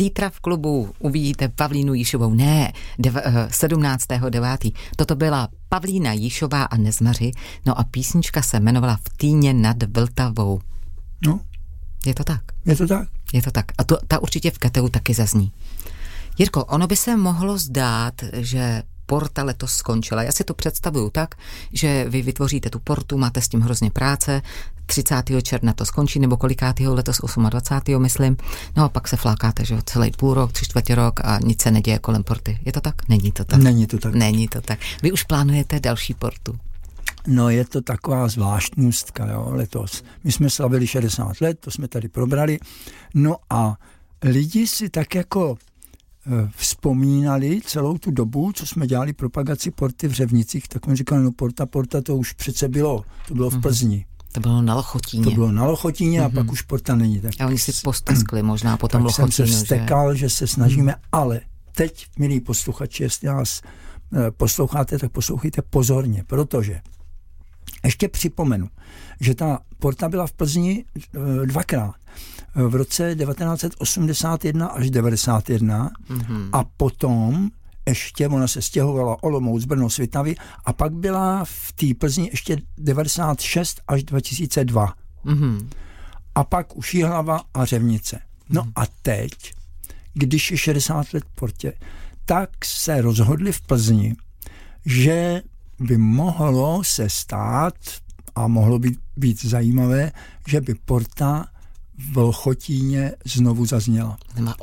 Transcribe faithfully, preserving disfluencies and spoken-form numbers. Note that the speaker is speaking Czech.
Zítra v klubu uvidíte Pavlínu Jíšovou. Ne, dev- sedmnáctého devátého Toto byla Pavlína Jíšová a Nezmaři. No a písnička se jmenovala V týně nad Vltavou. No. Je to tak? Je to tak. Je to tak. A to, ta určitě v Keteu taky zazní. Jirko, ono by se mohlo zdát, že Porta letos skončila. Já si to představuju tak, že vy vytvoříte tu Portu, máte s tím hrozně práce, třicátého června to skončí, nebo kolikátého letos, dvacátého osmého myslím, no a pak se flákáte, že celý půl rok, tři čtvrtě rok a nic se neděje kolem Porty. Je to tak? Není to tak. Není to tak. Není to tak. Vy už plánujete další Portu. No je to taková zvláštnostka, jo, letos. My jsme slavili šedesát let, to jsme tady probrali, no a lidi si tak jako vzpomínali celou tu dobu, co jsme dělali propagaci Porty v Řevnicích, tak mi říkali, no Porta, Porta, to už přece bylo, to bylo v Plzni. To bylo na Lochotíně. To bylo na Lochotíně mm-hmm. a pak už Porta není. Tak a oni si posteskli možná po tom tak Lochotínu. Tak jsem se stekal, že, že se snažíme, mm. ale teď, milí posluchači, jestli nás posloucháte, tak poslouchejte pozorně, protože ještě připomenu, že ta Porta byla v Plzni dvakrát. V roce devatenáct osmdesát jedna až devadesát jedna mm-hmm. a potom ještě ona se stěhovala Olomouc, Brno, Svitavy a pak byla v té Plzni ještě devadesát šest až dva tisíce dva. Mm-hmm. A pak už Jihlava a Řevnice. No mm-hmm. a teď, když je šedesát let Portě, tak se rozhodli v Plzni, že by mohlo se stát a mohlo být, být zajímavé, že by Porta v Lochotíně znovu zazněla.